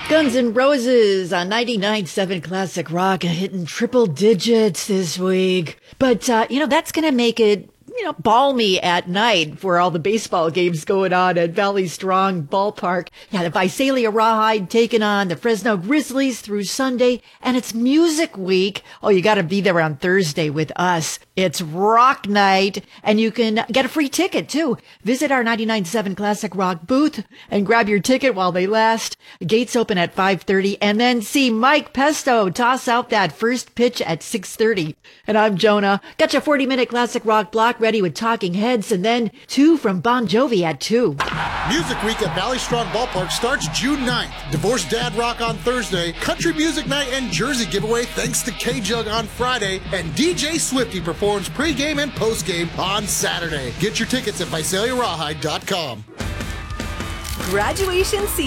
Guns N' Roses on 99.7 Classic Rock hitting triple digits this week. But, that's going to make it, balmy at night for all the baseball games going on at Valley Strong Ballpark. Yeah, the Visalia Rawhide taking on the Fresno Grizzlies through Sunday. And it's Music Week. Oh, you got to be there on Thursday with us. It's Rock Night, and you can get a free ticket, too. Visit our 99.7 Classic Rock booth and grab your ticket while they last. Gates open at 5:30, and then see Mike Pesto toss out that first pitch at 6:30. And I'm Jonah. Got your 40-minute Classic Rock block ready with Talking Heads, and then 2 from Bon Jovi at 2. Music Week at Valley Strong Ballpark starts June 9th. Divorced Dad Rock on Thursday, Country Music Night and Jersey Giveaway thanks to K-Jug on Friday, and DJ Swifty performs pregame and postgame on Saturday. Get your tickets at VisaliaRawhide.com. Graduation season